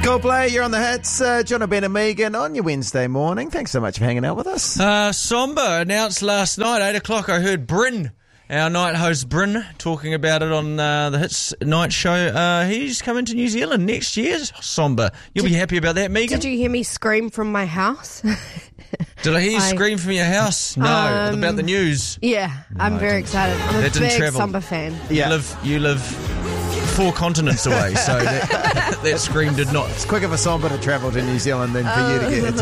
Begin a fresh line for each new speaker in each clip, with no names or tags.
Coldplay, you're on the hits. John O'Ben and Megan on your Wednesday morning. Thanks so much for hanging out with us.
Somber announced last night, 8 o'clock, I heard Bryn, our night host Bryn, talking about it on the Hits night show. He's coming to New Zealand next year, Somber. You'll be happy about that, Megan?
Did you hear me scream from my house?
Did I hear you scream from your house? No, about the news.
Yeah, I'm very excited. I'm a big Somber fan.
Yeah. You live 4 continents away, so that scream did not.
It's quicker for Somber to travel to New Zealand than for you to get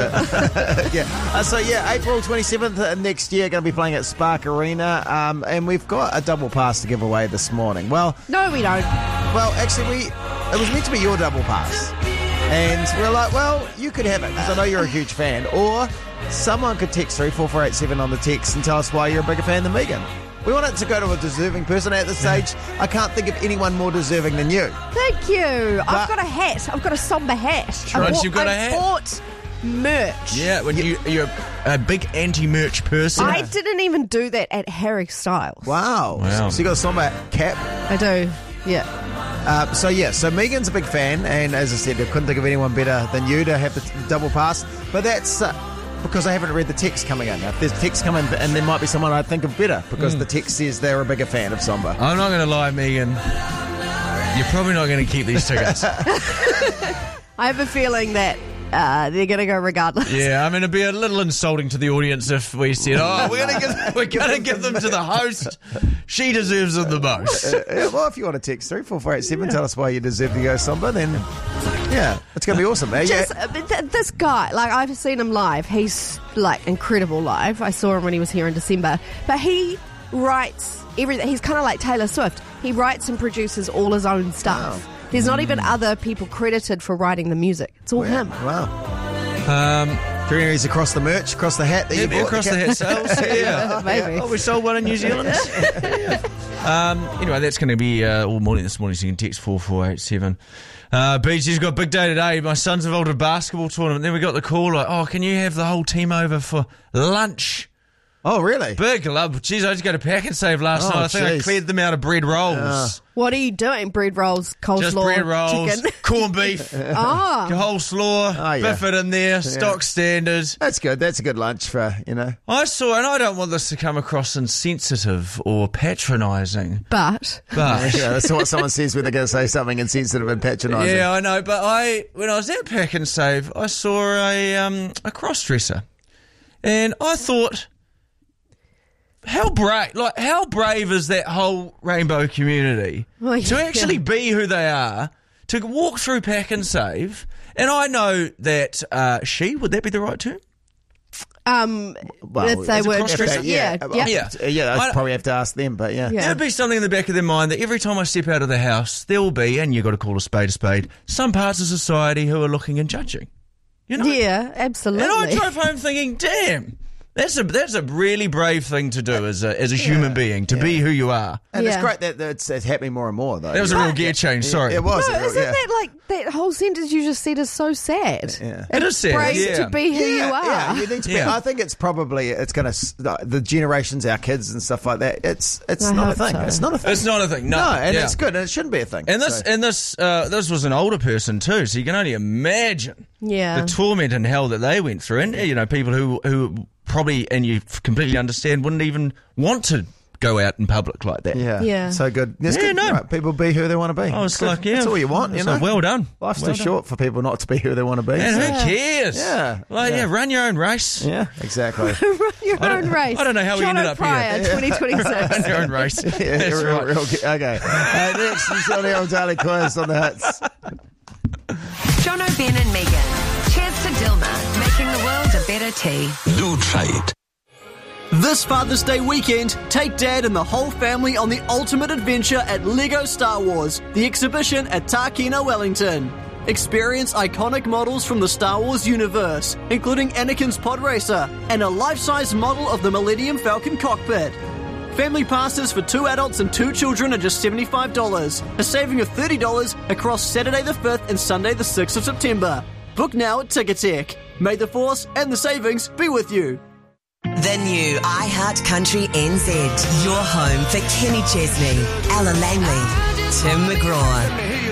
it. April 27th next year, going to be playing at Spark Arena, and we've got a double pass to give away this morning. Well,
no, we don't.
Well, actually, it was meant to be your double pass, and we're like, well, you could have it because I know you're a huge fan, or someone could text 34487 on the text and tell us why you're a bigger fan than Megan. We want it to go to a deserving person at this stage. I can't think of anyone more deserving than you.
Thank you. I've got a hat. I've got a Somber hat.
You've got a hat?
I bought merch.
Yeah, when you're a big anti-merch person.
I didn't even do that at Harry Styles.
Wow. So you got a Somber cap?
I do, yeah.
So Megan's a big fan, and as I said, I couldn't think of anyone better than you to have the double pass. But that's because I haven't read the text coming in. If there's text coming, and there might be someone I think of better because the text says they're a bigger fan of Somber.
I'm not going to lie, Megan. You're probably not going to keep these tickets.
I have a feeling that they're going to go regardless.
Yeah, I mean, it'd be a little insulting to the audience if we said, we're going to give them to the host. She deserves them the most.
Well, if you want to text 34487, tell us why you deserve to go Somber, then yeah, it's going to be awesome.
This guy, I've seen him live. He's incredible live. I saw him when he was here in December. But he writes everything. He's kind of like Taylor Swift. He writes and produces all his own stuff. Wow. There's not even other people credited for writing the music. It's all him.
Wow. He's across the merch, across the hat that you bought.
Across the hat sales. Yeah.
Maybe.
Oh, we sold one in New Zealand. Anyway, that's going to be all morning this morning, so you can text 4487. BG's got a big day today. My son's involved in a basketball tournament. Then we got the call, can you have the whole team over for lunch?
Oh, really?
Big love. Jeez, I just got to pack and save last night. I think I cleared them out of bread rolls.
What are you doing? Bread rolls, coleslaw,
just bread rolls,
chicken?
Corned beef, coleslaw, biff it in there, stock standard.
That's good. That's a good lunch for,
I saw, and I don't want this to come across insensitive or patronising.
But.
Yeah, that's what someone says when they're going to say something insensitive and patronising.
Yeah, I know. But when I was at Pack and Save, I saw a cross-dresser. And I thought, how brave is that whole rainbow community to actually be who they are, to walk through Pack and Save, and I know that would that be the right term?
If they were,
I'd probably have to ask them, but
there'd be something in the back of their mind that every time I step out of the house, there will be, and you've got to call a spade, some parts of society who are looking and judging.
Yeah, absolutely.
And I drove home thinking, damn. That's a really brave thing to do as a human being, to be who you are.
And it's great that it's happening more and more, though.
That was a real gear change, sorry.
It was.
No, isn't that that whole sentence you just said is so sad?
Yeah.
It is sad.
Brave to be who you are.
Yeah, you need to be. I think it's going to, the generations, our kids and stuff like that, it's not a thing.
So.
It's not a thing.
It's not a thing, no.
And it's good, and it shouldn't be a thing.
And this was an older person too, so you can only imagine the torment and hell that they went through. And, people who probably, and you completely understand, wouldn't even want to go out in public like that.
Yeah.
So good. It's good.
No.
Right, people be who they want to be.
Oh, it's like,
That's all you want,
Well done.
Life's too short for people not to be who they want to be.
And who cares?
Yeah.
Run your own race.
Yeah, exactly.
Run your own race.
I don't know how we ended up
Pryor,
here.
2026.
Run your own race.
That's right. Okay. Next, it's on our daily quiz on the Hits.
John O'Ben and Megan. Cheers to Dilma, making the world a better tea.
Do try it.
This Father's Day weekend, take Dad and the whole family on the ultimate adventure at LEGO Star Wars, the exhibition at Tākina, Wellington. Experience iconic models from the Star Wars universe, including Anakin's pod racer and a life-size model of the Millennium Falcon cockpit. Family passes for 2 adults and 2 children are just $75, a saving of $30 across Saturday the 5th and Sunday the 6th of September. Book now at Ticketek. May the Force and the savings be with you.
The new iHeart Country NZ. Your home for Kenny Chesney, Ella Langley, Tim McGraw.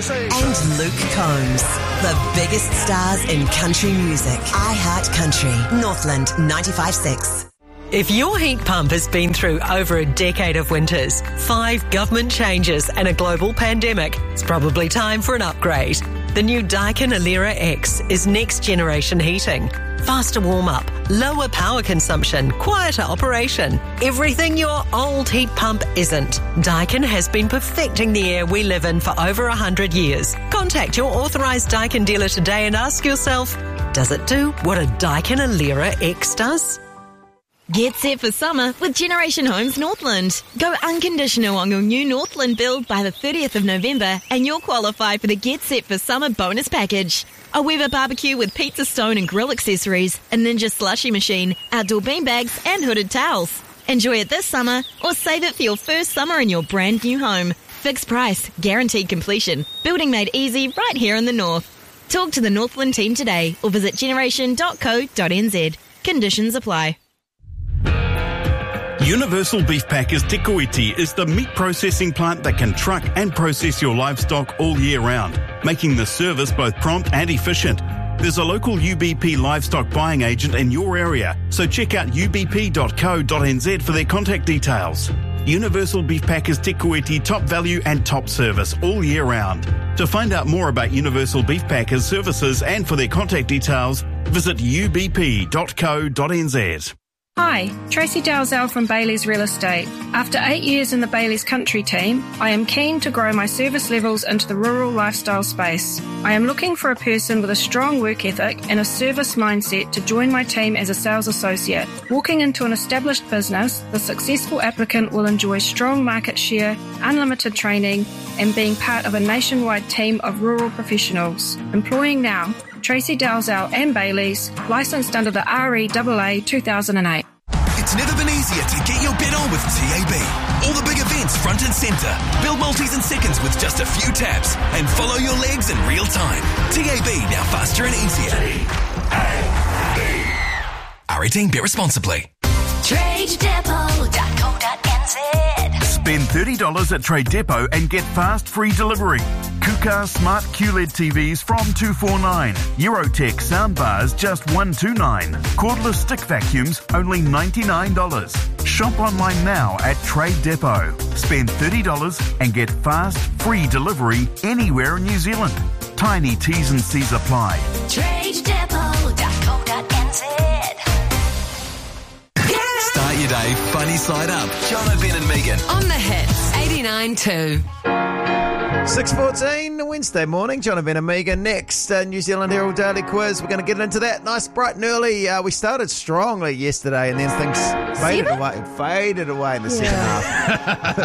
And Luke Combs. The biggest stars in country music. I Heart Country. Northland 95.6.
If your heat pump has been through over a decade of winters, 5 government changes and a global pandemic, it's probably time for an upgrade. The new Daikin Alera X is next generation heating. Faster warm-up, lower power consumption, quieter operation. Everything your old heat pump isn't. Daikin has been perfecting the air we live in for over 100 years. Contact your authorised Daikin dealer today and ask yourself, does it do what a Daikin Alera X does?
Get set for summer with Generation Homes Northland. Go unconditional on your new Northland build by the 30th of November and you'll qualify for the Get Set for Summer bonus package. A Weber barbecue with pizza stone and grill accessories, a Ninja slushy machine, outdoor beanbags and hooded towels. Enjoy it this summer or save it for your first summer in your brand new home. Fixed price, guaranteed completion. Building made easy right here in the north. Talk to the Northland team today or visit generation.co.nz. Conditions apply.
Universal Beef Packers Te Kuiti is the meat processing plant that can truck and process your livestock all year round, making the service both prompt and efficient. There's a local UBP livestock buying agent in your area, so check out ubp.co.nz for their contact details. Universal Beef Packers Te Kuiti, top value and top service all year round. To find out more about Universal Beef Packers services and for their contact details, visit ubp.co.nz.
Hi, Tracy Dalzell from Bailey's Real Estate. After 8 years in the Bailey's Country team, I am keen to grow my service levels into the rural lifestyle space. I am looking for a person with a strong work ethic and a service mindset to join my team as a sales associate. Walking into an established business, the successful applicant will enjoy strong market share, unlimited training, and being part of a nationwide team of rural professionals. Employing now, Tracy Dalzell and Bailey's, licensed under the REAA 2008.
It's never been easier to get your bet on with TAB. All the big events front and centre. Build multis in seconds with just a few taps and follow your legs in real time. TAB now faster and easier. R18, bet responsibly.
TradeDepot.co.nz.
Spend $30 at Trade Depot and get fast free delivery. Kuka Smart QLED TVs from $249. Eurotech soundbars just $129. Cordless stick vacuums only $99. Shop online now at Trade Depot. Spend $30 and get fast free delivery anywhere in New Zealand. Tiny T's and C's apply.
TradeDepot.co.nz.
Start your day funny side up. Jono, Ben and Megan.
On the hits, 89.2.
6:14 Wednesday morning. John, Ben and Megan. Next, New Zealand Herald Daily Quiz. We're going to get into that nice, bright and early. We started strongly yesterday and then things faded away in the second half.